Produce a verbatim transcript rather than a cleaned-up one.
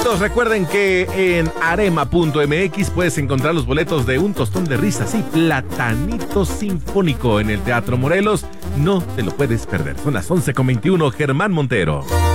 Recuerden que en arema punto m x puedes encontrar los boletos de Un Tostón de Risas y Platanito Sinfónico en el Teatro Morelos. No te lo puedes perder. Son las once con veintiuno. Germán Montero.